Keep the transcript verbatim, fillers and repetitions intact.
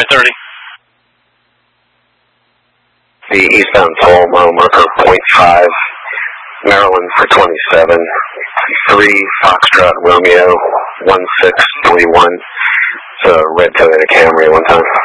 thirty. The eastbound toll, mile marker point five, Maryland for twenty-seven, three Foxtrot Romeo, one six three one. It's a red Toyota Camry one time.